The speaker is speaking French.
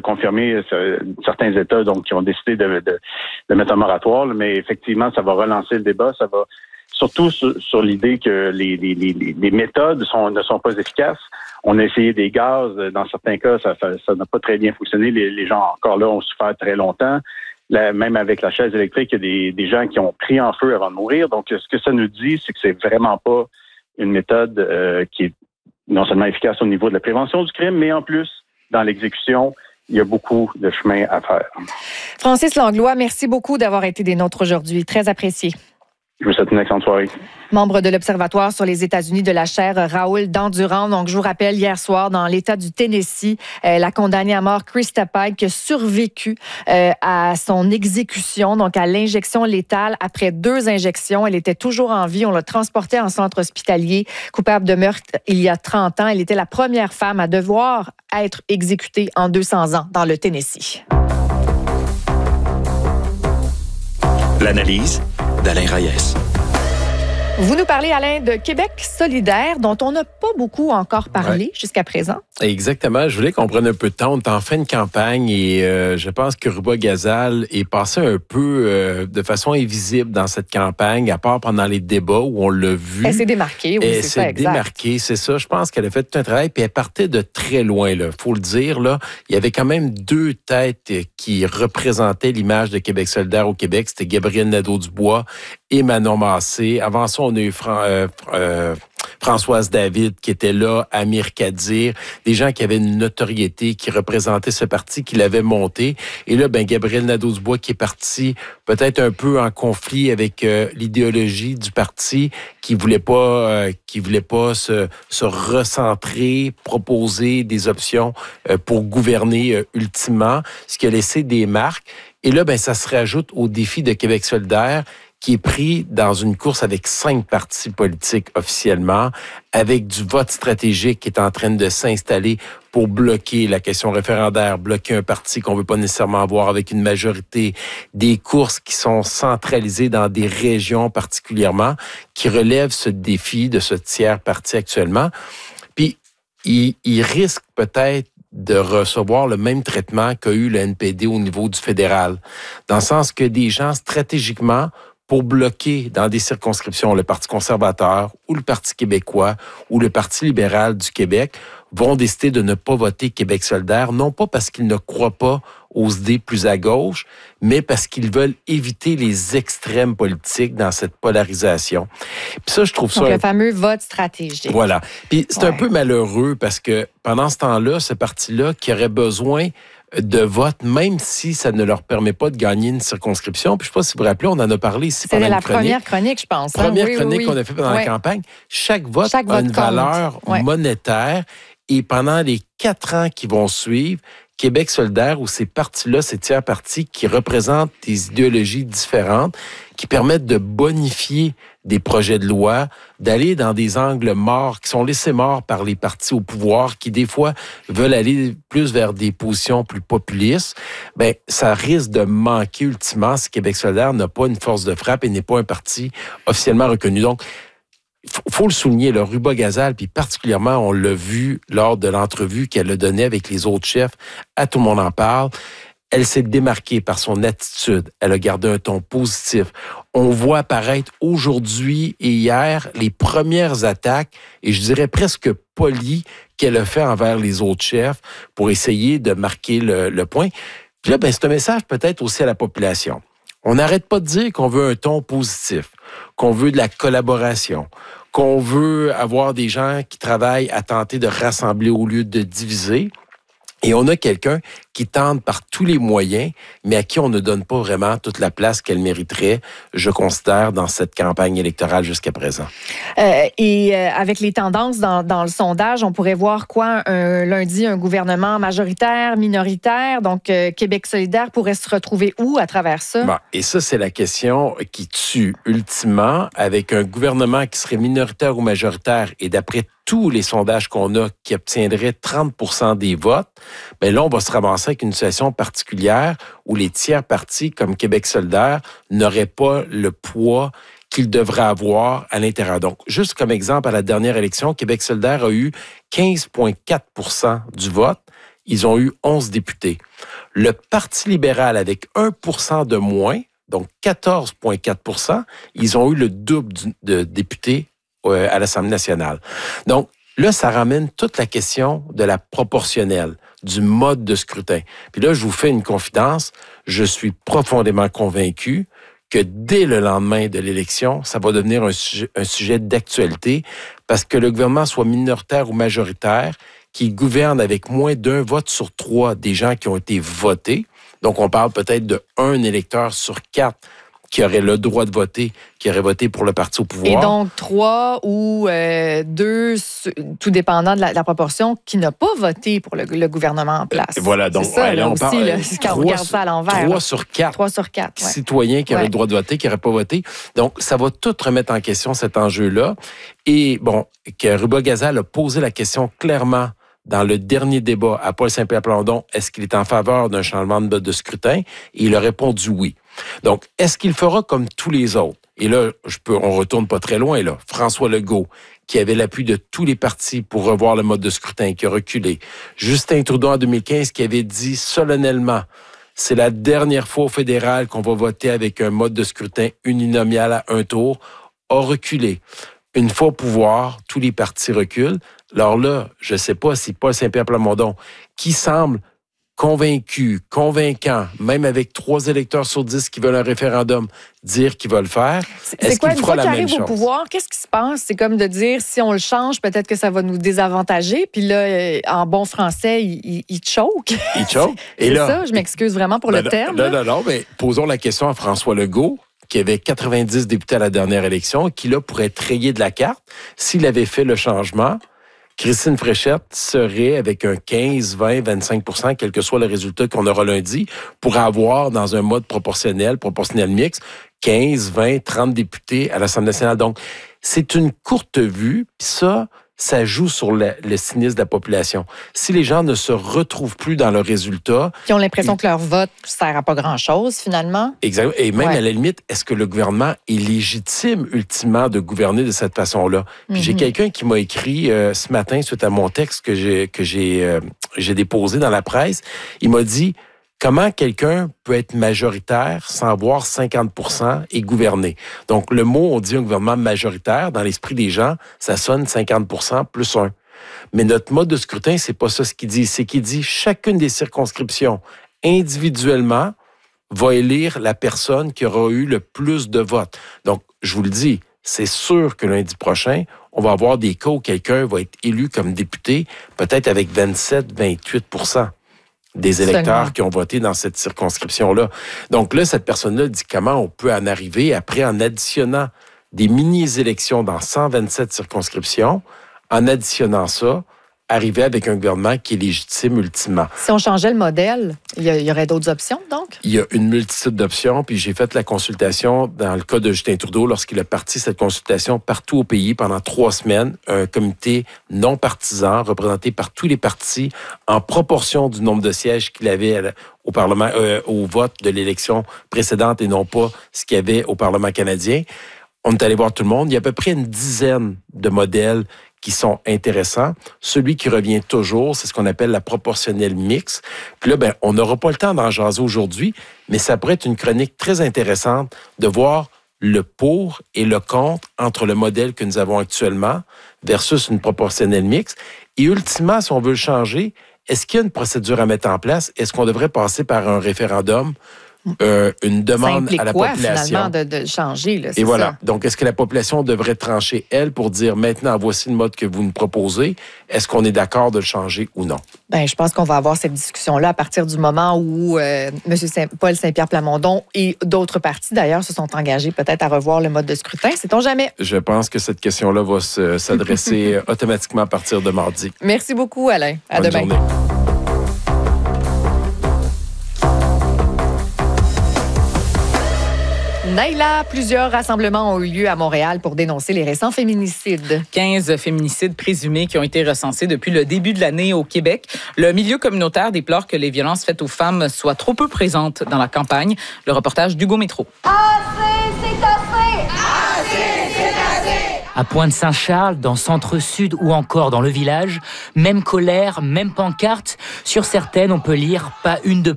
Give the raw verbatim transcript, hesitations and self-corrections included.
confirmer euh, certains États donc qui ont décidé de, de, de mettre un moratoire, mais effectivement, ça va relancer le débat. Ça va surtout sur, sur l'idée que les, les, les, les méthodes sont, ne sont pas efficaces. On a essayé des gaz. Dans certains cas, ça ça, ça n'a pas très bien fonctionné. Les, les gens, encore là, ont souffert très longtemps. Là, même avec la chaise électrique, il y a des, des gens qui ont pris en feu avant de mourir. Donc, ce que ça nous dit, c'est que c'est vraiment pas une méthode euh, qui est non seulement efficace au niveau de la prévention du crime, mais en plus, dans l'exécution, il y a beaucoup de chemin à faire. Francis Langlois, merci beaucoup d'avoir été des nôtres aujourd'hui. Très apprécié. Je vous souhaite une excellente soirée. Membre de l'Observatoire sur les États-Unis de la chaire Raoul Dandurand. Donc, je vous rappelle, hier soir, dans l'État du Tennessee, euh, la condamnée à mort Krista Pike qui a survécu euh, à son exécution, donc à l'injection létale. Après deux injections, elle était toujours en vie. On l'a transportée en centre hospitalier, coupable de meurtre il y a trente ans. Elle était la première femme à devoir être exécutée en deux cents ans dans le Tennessee. L'analyse d'Alain Reyes. Vous nous parlez, Alain, de Québec solidaire, dont on n'a pas beaucoup encore parlé ouais. jusqu'à présent. Exactement. Je voulais qu'on prenne un peu de temps. On est en fin de campagne et euh, je pense que Ruba Gazal est passé un peu euh, de façon invisible dans cette campagne, à part pendant les débats où on l'a vu. Elle s'est démarquée, oui, elle c'est ça, s'est démarquée, c'est ça. Je pense qu'elle a fait tout un travail, puis elle partait de très loin, là. Faut le dire, là. Il y avait quand même deux têtes qui représentaient l'image de Québec solidaire au Québec. C'était Gabriel Nadeau-Dubois et Manon Massé. Avant ça, on a eu Fran- euh, euh, Françoise David qui était là, Amir Kadir, des gens qui avaient une notoriété, qui représentaient ce parti, qui l'avaient monté. Et là, ben Gabriel Nadeau-Dubois qui est parti peut-être un peu en conflit avec euh, l'idéologie du parti, qui voulait pas, euh, qui voulait pas se, se recentrer, proposer des options euh, pour gouverner euh, ultimement, ce qui a laissé des marques. Et là, ben ça se rajoute au défi de Québec solidaire, qui est pris dans une course avec cinq partis politiques officiellement, avec du vote stratégique qui est en train de s'installer pour bloquer la question référendaire, bloquer un parti qu'on veut pas nécessairement avoir avec une majorité, des courses qui sont centralisées dans des régions particulièrement, qui relèvent ce défi de ce tiers parti actuellement. Puis, il, il risque peut-être de recevoir le même traitement qu'a eu le N P D au niveau du fédéral, dans le sens que des gens stratégiquement pour bloquer dans des circonscriptions le Parti conservateur ou le Parti québécois ou le Parti libéral du Québec vont décider de ne pas voter Québec solidaire, non pas parce qu'ils ne croient pas aux idées plus à gauche, mais parce qu'ils veulent éviter les extrêmes politiques dans cette polarisation. Puis ça, je trouve ça... Donc, le fameux vote stratégique. Voilà. Puis c'est ouais. un peu malheureux parce que pendant ce temps-là, ce parti-là qui aurait besoin de vote, même si ça ne leur permet pas de gagner une circonscription. Puis je ne sais pas si vous vous rappelez, on en a parlé ici pendant une la chronique. Première chronique, je pense. Hein? Première oui, chronique oui, qu'on a fait pendant oui. la campagne. Chaque vote Chaque a vote une compte. valeur ouais. monétaire. Et pendant les quatre ans qui vont suivre, Québec solidaire ou ces partis-là, ces tiers partis qui représentent des idéologies différentes, qui permettent de bonifier des projets de loi, d'aller dans des angles morts, qui sont laissés morts par les partis au pouvoir, qui des fois veulent aller plus vers des positions plus populistes, ben ça risque de manquer ultimement si Québec solidaire n'a pas une force de frappe et n'est pas un parti officiellement reconnu. Donc, il faut le souligner, le Ruba Gazal, puis particulièrement, on l'a vu lors de l'entrevue qu'elle a donnée avec les autres chefs, à Tout le monde en parle, elle s'est démarquée par son attitude. Elle a gardé un ton positif. On voit apparaître aujourd'hui et hier les premières attaques, et je dirais presque polies, qu'elle a fait envers les autres chefs pour essayer de marquer le, le point. Puis là, ben, c'est un message peut-être aussi à la population. On n'arrête pas de dire qu'on veut un ton positif, qu'on veut de la collaboration, qu'on veut avoir des gens qui travaillent à tenter de rassembler au lieu de diviser. Et on a quelqu'un qui tente par tous les moyens, mais à qui on ne donne pas vraiment toute la place qu'elle mériterait, je considère, dans cette campagne électorale jusqu'à présent. Euh, et euh, avec les tendances dans, dans le sondage, on pourrait voir quoi un, lundi, un gouvernement majoritaire, minoritaire, donc euh, Québec solidaire pourrait se retrouver où à travers ça? Bon, et ça, c'est la question qui tue ultimement, avec un gouvernement qui serait minoritaire ou majoritaire, et d'après tous les sondages qu'on a qui obtiendraient trente pour cent des votes, bien là, on va se ramasser avec une situation particulière où les tiers partis, comme Québec solidaire, n'auraient pas le poids qu'ils devraient avoir à l'intérieur. Donc, juste comme exemple, à la dernière élection, Québec solidaire a eu quinze virgule quatre pour cent du vote. ils ont eu onze députés. Le Parti libéral, avec un pour cent de moins, donc quatorze virgule quatre pour cent, ils ont eu le double de députés euh, à l'Assemblée nationale. Donc, là, ça ramène toute la question de la proportionnelle, du mode de scrutin. Puis là, je vous fais une confidence, je suis profondément convaincu que dès le lendemain de l'élection, ça va devenir un sujet, un sujet d'actualité parce que le gouvernement soit minoritaire ou majoritaire, qu'il gouverne avec moins d'un vote sur trois des gens qui ont été votés. Donc, on parle peut-être de un électeur sur quatre qui aurait le droit de voter, qui aurait voté pour le parti au pouvoir. Et donc, trois ou euh, deux, tout dépendant de la, de la proportion, qui n'a pas voté pour le, le gouvernement en place. Et voilà, donc, c'est ça, ouais, là, on aussi, parle, là, quand on regarde ça à l'envers. Trois sur quatre. Trois sur quatre, ouais. Citoyens qui auraient ouais. le droit de voter, qui n'auraient pas voté. Donc, ça va tout remettre en question, cet enjeu-là. Et bon, que Ruba-Gazal a posé la question clairement dans le dernier débat à Paul Saint-Pierre Plamondon, est-ce qu'il est en faveur d'un changement de mode de scrutin? Et il a répondu oui. Donc, est-ce qu'il fera comme tous les autres? Et là, je peux, on retourne pas très loin, là. François Legault, qui avait l'appui de tous les partis pour revoir le mode de scrutin, qui a reculé. Justin Trudeau, en deux mille quinze, qui avait dit solennellement, c'est la dernière fois au fédéral qu'on va voter avec un mode de scrutin uninominal à un tour, a reculé. Une fois au pouvoir, tous les partis reculent. Alors là, je ne sais pas si Paul Saint-Pierre Plamondon, qui semble convaincu, convaincant, même avec trois électeurs sur dix qui veulent un référendum, dire qu'il va le faire, c'est, est-ce c'est quoi, qu'il fera la même chose? Une fois qu'il arrive au pouvoir, qu'est-ce qui se passe? C'est comme de dire, si on le change, peut-être que ça va nous désavantager. Puis là, en bon français, il, il, il choke. Il choke. c'est Et là, ça, je m'excuse vraiment pour ben, le terme. Non, non, non, mais posons la question à François Legault, qui avait quatre-vingt-dix députés à la dernière élection, qui là pourrait être rayé de la carte. S'il avait fait le changement, Christine Fréchette serait avec un quinze, vingt, vingt-cinq pour cent, quel que soit le résultat qu'on aura lundi, pour avoir dans un mode proportionnel, proportionnel mixte, quinze, vingt, trente députés à l'Assemblée nationale. Donc, c'est une courte vue, puis ça, ça joue sur le, le cynisme de la population. Si les gens ne se retrouvent plus dans le résultat... Qui ont l'impression ils... que leur vote ne sert à pas grand-chose, finalement. Exactement. Et même, ouais. à la limite, est-ce que le gouvernement est légitime, ultimement, de gouverner de cette façon-là? Puis mm-hmm. j'ai quelqu'un qui m'a écrit euh, ce matin, suite à mon texte que j'ai, que j'ai, euh, j'ai déposé dans la presse, il m'a dit... Comment quelqu'un peut être majoritaire sans avoir cinquante pour cent et gouverner? Donc, le mot, on dit un gouvernement majoritaire, dans l'esprit des gens, ça sonne cinquante pour cent plus un. Mais notre mode de scrutin, c'est pas ça ce qu'il dit. C'est qu'il dit chacune des circonscriptions, individuellement, va élire la personne qui aura eu le plus de votes. Donc, je vous le dis, c'est sûr que lundi prochain, on va avoir des cas où quelqu'un va être élu comme député, peut-être avec vingt-sept à vingt-huit pour cent. Des électeurs Seulement. Qui ont voté dans cette circonscription-là. Donc là, cette personne-là dit comment on peut en arriver après en additionnant des mini-élections dans cent vingt-sept circonscriptions, en additionnant ça, arriver avec un gouvernement qui est légitime ultimement. Si on changeait le modèle, il y, y aurait d'autres options, donc? Il y a une multitude d'options, puis j'ai fait la consultation dans le cas de Justin Trudeau lorsqu'il a parti cette consultation partout au pays pendant trois semaines, un comité non partisan représenté par tous les partis en proportion du nombre de sièges qu'il avait au Parlement, euh, au vote de l'élection précédente et non pas ce qu'il y avait au Parlement canadien. On est allé voir tout le monde. Il y a à peu près une dizaine de modèles qui sont intéressants. Celui qui revient toujours, c'est ce qu'on appelle la proportionnelle mixte. Puis là, ben, on n'aura pas le temps d'en jaser aujourd'hui, mais ça pourrait être une chronique très intéressante de voir le pour et le contre entre le modèle que nous avons actuellement versus une proportionnelle mixte. Et ultimement, si on veut le changer, est-ce qu'il y a une procédure à mettre en place? Est-ce qu'on devrait passer par un référendum? Euh, une demande à la quoi, population. Finalement, de, de changer. Là, c'est Et voilà. Ça. Donc, est-ce que la population devrait trancher, elle, pour dire maintenant, voici le mode que vous nous proposez? Est-ce qu'on est d'accord de le changer ou non? Bien, je pense qu'on va avoir cette discussion-là à partir du moment où euh, M. Saint- Paul Saint-Pierre Plamondon et d'autres partis, d'ailleurs, se sont engagés peut-être à revoir le mode de scrutin. Sait-on jamais? Je pense que cette question-là va se, s'adresser automatiquement à partir de mardi. Merci beaucoup, Alain. À Bonne demain. Journée. Naïla, plusieurs rassemblements ont eu lieu à Montréal pour dénoncer les récents féminicides. quinze féminicides présumés qui ont été recensés depuis le début de l'année au Québec. Le milieu communautaire déplore que les violences faites aux femmes soient trop peu présentes dans la campagne. Le reportage d'Hugo Métro. Assez, c'est assez! Assez, c'est assez! À Pointe-Saint-Charles, dans Centre-Sud ou encore dans le village, même colère, même pancarte. Sur certaines, on peut lire « Pas une de